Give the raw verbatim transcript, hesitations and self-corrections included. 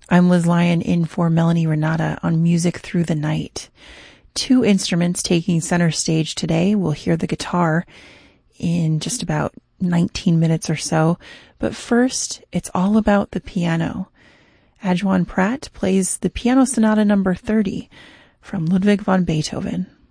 I'm Liz Lyon in for Melanie Renata on Music Through the Night. Two instruments taking center stage today. We'll hear the guitar in just about nineteen minutes or so. But first, it's all about the piano. Adjoan Pratt plays the Piano Sonata number thirty from Ludwig van Beethoven.